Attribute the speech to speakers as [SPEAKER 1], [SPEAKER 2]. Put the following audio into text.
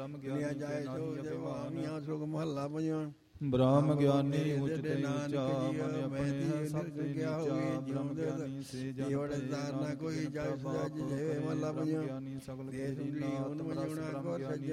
[SPEAKER 1] ਦੁਨੀਆ ਜਾਏ ਸੋ ਜਵਾਨੀਆਂ ਸੁਖ ਮਹੱਲਾ ਪੰਜਵਾਂ।
[SPEAKER 2] ਬ੍ਰਹਮ ਗਿਆਨੀ ਉਚਤੇ
[SPEAKER 1] ਨਾਨਕ
[SPEAKER 2] ਉੱਚਾ
[SPEAKER 1] ਜੀਉ
[SPEAKER 2] ਮਨ ਆਪਣੇ
[SPEAKER 1] ਮੈਂ
[SPEAKER 2] ਸਭ ਤੇ
[SPEAKER 1] ਕਿਆ
[SPEAKER 2] ਨੀਚਾ।
[SPEAKER 1] ਹੋਏ
[SPEAKER 2] ਬ੍ਰਹਮ
[SPEAKER 1] ਜਿਉਂਦੇ
[SPEAKER 2] ਗਿਆਨੀ ਸੇ ਜਨ
[SPEAKER 1] ਜੀਵਨ
[SPEAKER 2] ਪਰੇ
[SPEAKER 1] ਧਾਰਨਾ
[SPEAKER 2] ਨਾਨਕ
[SPEAKER 1] ਕੋਈ
[SPEAKER 2] ਵਿਚਾਰ
[SPEAKER 1] ਜਸ
[SPEAKER 2] ਬਾਪ
[SPEAKER 1] ਜੀਵੇ
[SPEAKER 2] ਕਰੇ।
[SPEAKER 1] ਮਹੱਲਾ
[SPEAKER 2] ਬ੍ਰਹਮ
[SPEAKER 1] ਪੰਜਵਾਂ।
[SPEAKER 2] ਗਿਆਨੀ ਸਗਲ
[SPEAKER 1] ਦੇਸ
[SPEAKER 2] ਕੇ
[SPEAKER 1] ਉਜੜੀ
[SPEAKER 2] ਦੀਨਾ
[SPEAKER 1] ਉਨ
[SPEAKER 2] ਆਤਮ ਰਸ।
[SPEAKER 1] ਵਜਣਾ
[SPEAKER 2] ਬ੍ਰਹਮ
[SPEAKER 1] ਕੋ
[SPEAKER 2] ਗਿਆਨੀ